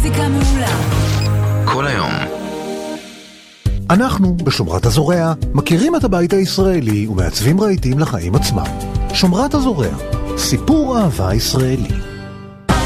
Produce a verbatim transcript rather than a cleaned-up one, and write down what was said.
מוזיקה מעולה. כל היום. אנחנו, בשומרת הזורע, מכירים את הבית הישראלי ומעצבים רהיטים לחיים עצמם. שומרת הזורע, סיפור אהבה ישראלי.